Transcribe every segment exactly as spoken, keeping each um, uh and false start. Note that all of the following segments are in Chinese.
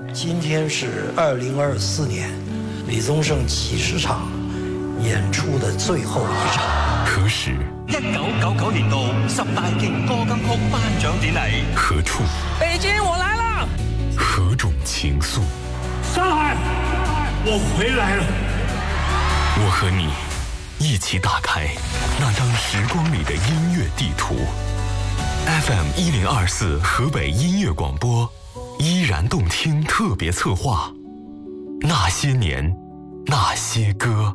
今天是二零二四年李宗盛几十场演出的最后一场。 何时？ 一九九九年度十大勁歌金曲頒獎典禮。 何處？ 北京，我來了。 何種情愫？ 上海，我回來了。 我和你一起打開那張時光裡的音樂地圖。F M 一零二四河北音樂廣播，依然動聽特別策劃，那些年，那些歌。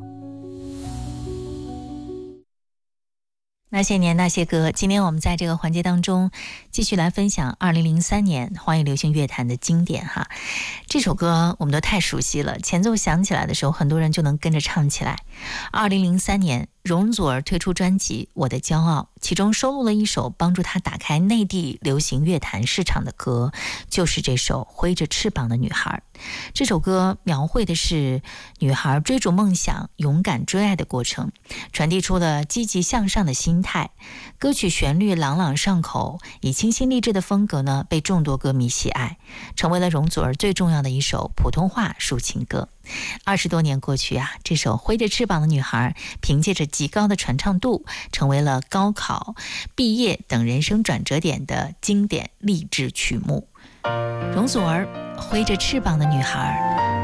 那些年那些歌，今天我们在这个环节当中继续来分享二零零三年华语流行乐坛的经典哈。这首歌我们都太熟悉了，前奏响起来的时候很多人就能跟着唱起来。二零零三年容祖儿推出专辑《我的骄傲》，其中收录了一首帮助她打开内地流行乐坛市场的歌，就是这首《挥着翅膀的女孩》。这首歌描绘的是女孩追逐梦想、勇敢追爱的过程，传递出了积极向上的心态。歌曲旋律朗朗上口，以清新励志的风格呢，被众多歌迷喜爱，成为了容祖儿最重要的一首普通话抒情歌。二十多年过去啊，这首《挥着翅膀的女孩》凭借着极高的传唱度，成为了高考、毕业等人生转折点的经典励志曲目。容祖儿，挥着翅膀的女孩。